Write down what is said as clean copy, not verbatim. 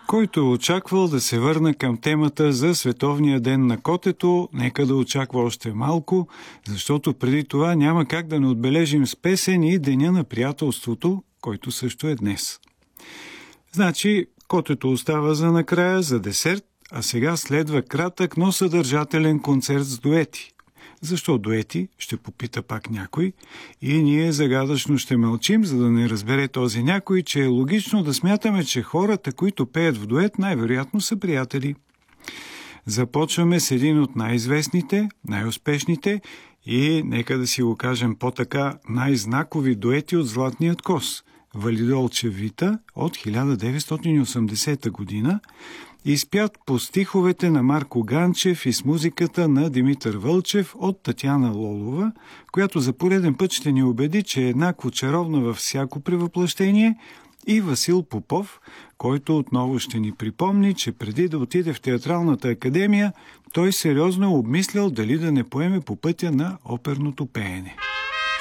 Който е очаквал да се върна към темата за Световния ден на котето, нека да очаква още малко, защото преди това няма как да не отбележим с песен и Деня на приятелството, който също е днес. Значи, котето остава за накрая, за десерт, а сега следва кратък, но съдържателен концерт с дуети. Защо дуети? Ще попита пак някой. И ние загадъчно ще мълчим, за да не разбере този някой, че е логично да смятаме, че хората, които пеят в дует, най-вероятно са приятели. Започваме с един от най-известните, най-успешните и, нека да си го кажем по-така, най-знакови дуети от Златният коз – Валидолче Вита от 1980 година, изпят по стиховете на Марко Ганчев и с музиката на Димитър Вълчев от Татяна Лолова, която за пореден път ще ни убеди, че е еднакво чаровна във всяко превъплъщение, и Васил Попов, който отново ще ни припомни, че преди да отиде в Театралната академия, той сериозно е обмислял дали да не поеме по пътя на оперното пеене.